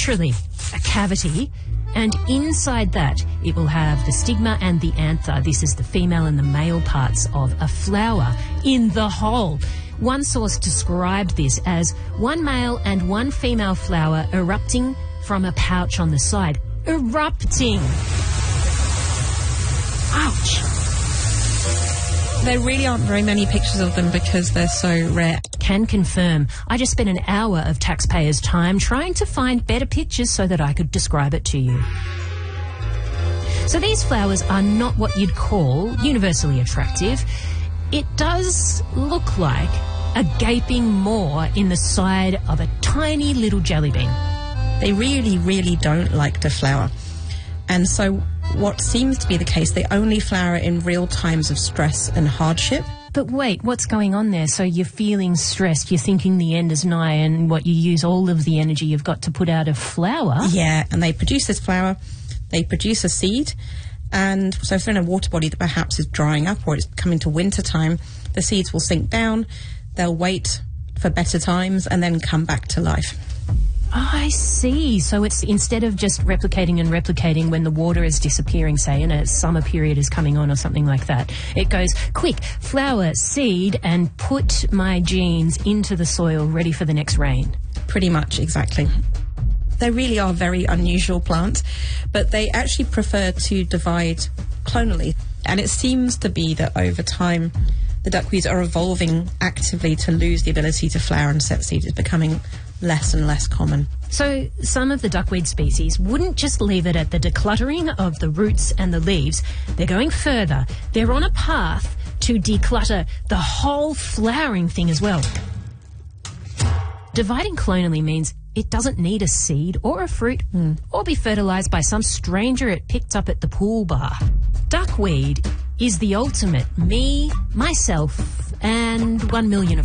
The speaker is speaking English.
literally a cavity, and inside that it will have the stigma and the anther. This is the female and the male parts of a flower in the whole. One source described this as one male and one female flower erupting from a pouch on the side. Erupting! Ouch! There really aren't very many pictures of them because they're so rare. Can confirm. I just spent an hour of taxpayers' time trying to find better pictures so that I could describe it to you. So these flowers are not what you'd call universally attractive. It does look like a gaping maw in the side of a tiny little jelly bean. They really, really don't like to flower. And so what seems to be the case, they only flower in real times of stress and hardship. But wait, what's going on there? So you're feeling stressed, you're thinking the end is nigh, and what, you use all of the energy you've got to put out a flower? Yeah, and they produce this flower, they produce a seed, and so if they're in a water body that perhaps is drying up or it's coming to winter time, the seeds will sink down, they'll wait for better times and then come back to life. I see. So it's instead of just replicating and replicating when the water is disappearing, say, and a summer period is coming on or something like that, it goes, quick, flower, seed, and put my genes into the soil ready for the next rain. Pretty much, exactly. They really are very unusual plants, but they actually prefer to divide clonally. And it seems to be that over time, the duckweeds are evolving actively to lose the ability to flower and set seed. It's becoming less and less common. So some of the duckweed species wouldn't just leave it at the decluttering of the roots and the leaves. They're going further. They're on a path to declutter the whole flowering thing as well. Dividing clonally means it doesn't need a seed or a fruit or be fertilised by some stranger it picked up at the pool bar. Duckweed is the ultimate me, myself, and 1 million of